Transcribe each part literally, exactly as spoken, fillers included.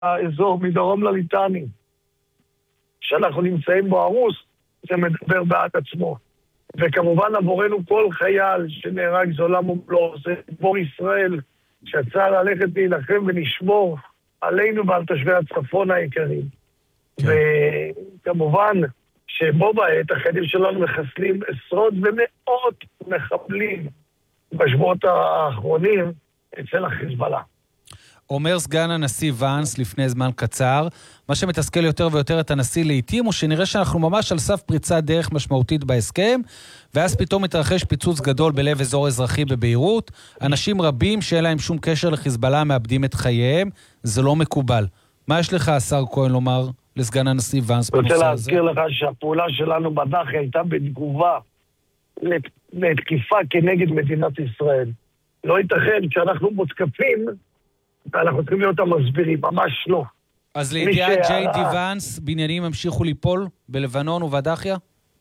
האזור מדרום לליטני, שאנחנו נמצאים בו הרוס, זה מדבר בעד עצמו. וכמובן עבורנו כל חייל שנהרג זה עולם ומלואו, זה בור ישראל, שיצא ללכת להילחם ולשמור עלינו ועל תושבי הצפון היקרים. כן. וכמובן שבו בעת החיילים שלנו מחסלים עשרות ומאות מחבלים בשבועות האחרונים אצל החיזבאללה. אומר סגן הנשיא ואנס לפני זמן קצר, מה שמתסכל יותר ויותר את הנשיא לעתים, הוא שנראה שאנחנו ממש על סף פריצת דרך משמעותית בהסכם, ואז פתאום מתרחש פיצוץ גדול בלב אזור אזרחי בביירות, אנשים רבים שאין להם שום קשר לחיזבאללה מאבדים את חייהם, זה לא מקובל. מה יש לך, השר כהן, לומר לסגן הנשיא ואנס בנושא הזה? אני רוצה להזכיר לך שהפעולה שלנו בדח הייתה בתגובה לתקיפה כנגד מדינת ישראל. לא ייתכן שאנחנו מותקפים, ואנחנו צריכים להיות המסבירים, ממש לא. אז לידיעת ג'יי די ואנס, בניינים המשיכו ליפול בלבנון ובדחיה?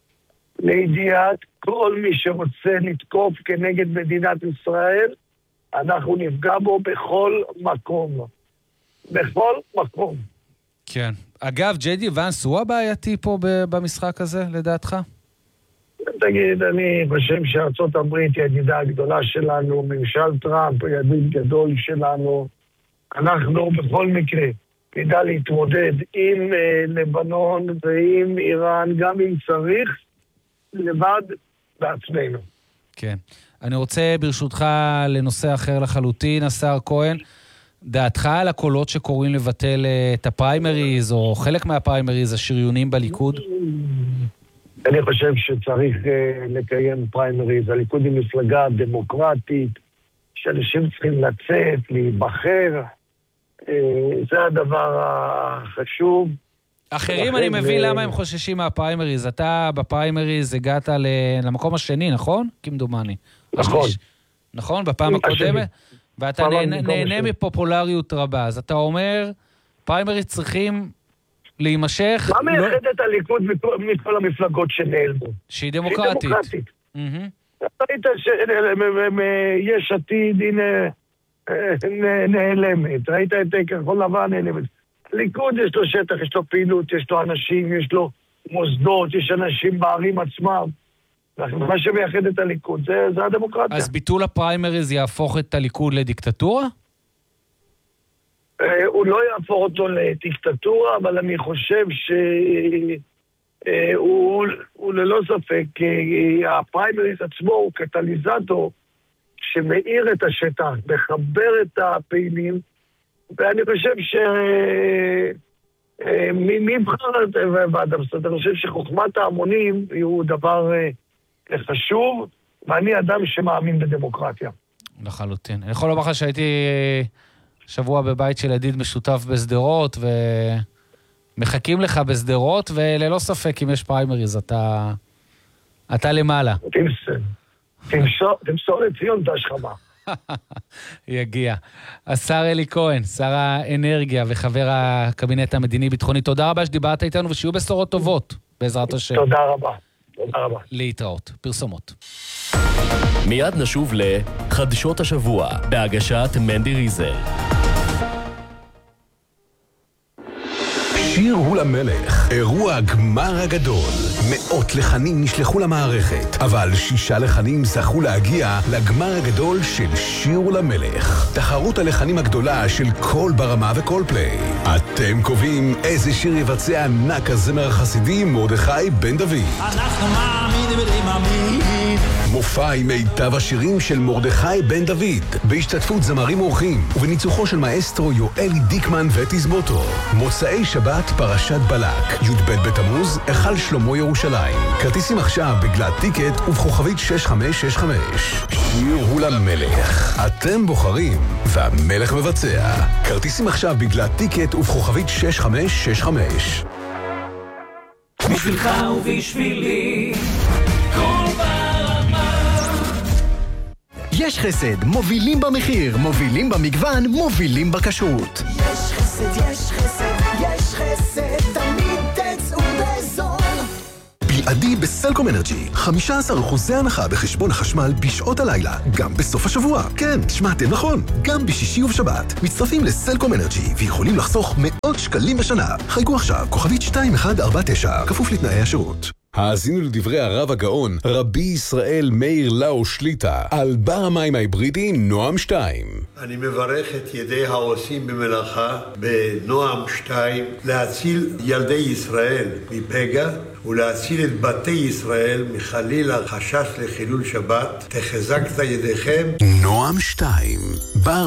לידיעת כל מי שרוצה לתקוף כנגד מדינת ישראל, אנחנו נפגע בו בכל מקום. בכל מקום. כן. אגב, ג'יי די ואנס הוא הבעייתי פה במשחק הזה, לדעתך? תגיד, אני חושב שארצות הברית היא הידידה הגדולה שלנו, ממשל טראמפ הוא ידיד גדול שלנו, אנחנו בכל מקרה נדע להתמודד עם אה, לבנון ועם איראן, גם אם צריך, לבד בעצמנו. כן. אני רוצה ברשותך לנושא אחר לחלוטין, השר כהן, דעתך על הקולות שקוראים לבטל את הפריימריז, או חלק מהפריימריז, השריונים בליכוד? אני חושב שצריך אה, לקיים פריימריז. הליכוד היא מפלגה דמוקרטית, שאנשים צריכים לצאת, להיבחר, זה הדבר החשוב. אחרים אני מבין למה הם חוששים מהפריימריז. אתה בפריימריז הגעת למקום השני, נכון? כמדומני. נכון. נכון? בפעם הקודמת? ואתה נהנה מפופולריות רבה. אז אתה אומר, פריימריז צריכים להימשך... מה מייחד את הליכוד מכל המפלגות שנעלמו? שהיא דמוקרטית. שהיא דמוקרטית. ראית שיש עתיד, הנה, נעלמת. ראית את כחול לבן נעלמת. ליכוד יש לו שטח, יש לו פעילות, יש לו אנשים, יש לו מוסדות, יש אנשים בערים עצמם. מה שמייחד את הליכוד, זה, זה הדמוקרטיה. אז ביטול הפריימריז יהפוך את הליכוד לדיקטטורה? הוא לא יהפוך אותו לדיקטטורה, אבל אני חושב ש... הוא, הוא ללא ספק, הפריימריז עצמו הוא קטליזטור שמאיר את השטח, מחבר את הפעילים, ואני חושב ש... מי בחר את ועד המסות? אני חושב שחוכמת ההמונים הוא דבר חשוב, ואני אדם שמאמין בדמוקרטיה. לחלוטין. אני יכול לומר לך שהייתי שבוע בבית של ידיד משותף בסדרות, ו... מחכים לך בסדרות, וללא ספק אם יש פריימריז, אתה, אתה למעלה. תמסור לציון דש חמה. יגיע. השר אלי כהן, שר האנרגיה וחבר הקבינט המדיני-ביטחוני, תודה רבה שדיברת איתנו, ושיהיו בשורות טובות, בעזרת השם. תודה רבה. תודה רבה. להתראות. פרסומות. מיד נשוב לחדשות השבוע, בהגשת מנדי ריזל. שיר הוא למלך, אירוע הגמר הגדול. מאות לחנים נשלחו למערכת, אבל שישה לחנים זכו להגיע לגמר הגדול של שיר הוא למלך. תחרות הלחנים הגדולה של כל ברמה וכל פליי. אתם קובעים איזה שיר יבצע ענק הזמר החסידי מרדכי בן דוד. אנחנו מאמינים ולמאמין. מופע עם מיטב השירים של מרדכי בן דוד, בהשתתפות זמרים אורחים, ובניצוחו של מאסטרו יואלי דיקמן ותזמותו. מוצאי שבת פרשת בלק, י"ב בתמוז, היכל שלמה ירושלים. כרטיסים עכשיו בגלת טיקט ובכוכבית שש חמש שש חמש. שיר הוא למלך. אתם בוחרים, והמלך מבצע. כרטיסים עכשיו בגלת טיקט ובכוכבית שש חמש שש חמש. בשבילך ובשבילי יש חסד, מובילים במחיר, מובילים במגוון, מובילים בכשרות. יש חסד, יש חסד, יש חסד, תמיד תצאו בזול. בלעדי בסלקום סלקום אנרג'י, חמישה עשר אחוז הנחה בחשבון החשמל בשעות הלילה, גם בסוף השבוע. כן, שמעתם נכון, גם בשישי ובשבת. מצטרפים לסלקום אנרג'י ויכולים לחסוך מאות שקלים בשנה. חייגו עכשיו, כוכבית שתיים אחת ארבע תשע, כפוף לתנאי השירות. האזינו לדברי הרב הגאון, רבי ישראל מאיר לאו שליטה, על בר המים ההיברידי נועם שתיים. אני מברך את ידי העושים במלאכה בנועם שתיים להציל ילדי ישראל מפגע ולהציל את בתי ישראל מחלילה חשש לחילול שבת. תחזק את ידיכם. נועם שתיים, בר